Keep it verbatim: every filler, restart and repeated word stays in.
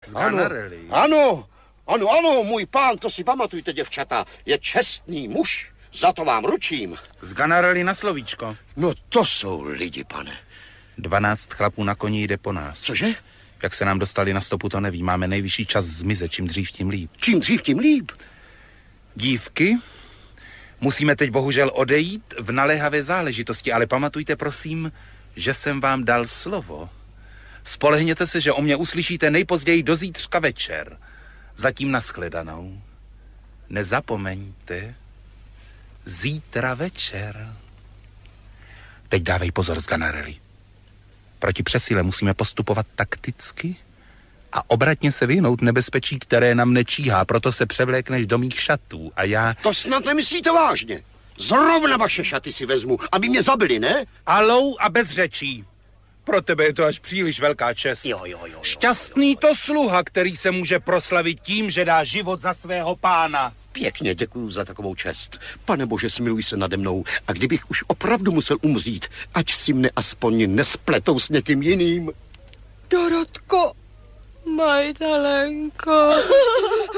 Ganarelli. Ano, ano, ano, můj pán, to si pamatujte, děvčata, je čestný muž, za to vám ručím. Z Ganarelli na slovíčko. No to jsou lidi, pane. Dvanáct chlapů na koni jde po nás. Cože? Jak se nám dostali na stopu, to neví. Máme nejvyšší čas zmizet, čím dřív, tím líp. Čím dřív, tím líp. Dívky, musíme teď bohužel odejít v naléhavé záležitosti, ale pamatujte, prosím, že jsem vám dal slovo. Spolehněte se, že o mě uslyšíte nejpozději do zítřka večer. Zatím nashledanou. Nezapomeňte. Zítra večer. Teď dávej pozor z Ganarelli. Proti přesile musíme postupovat takticky a obratně se vyhnout nebezpečí, které nám nečíhá, proto se převlékneš do mých šatů a já... To snad nemyslíte vážně. Zrovna vaše šaty si vezmu, aby mě zabili, ne? Alou a bez řečí. Pro tebe je to až příliš velká čest. Jo, jo, jo, jo, Šťastný to sluha, který se může proslavit tím, že dá život za svého pána. Pěkně děkuju za takovou čest. Pane Bože, smiluj se nade mnou. A kdybych už opravdu musel umřít, ať si mne aspoň nespletou s někým jiným. Dorotko, Majdalenko.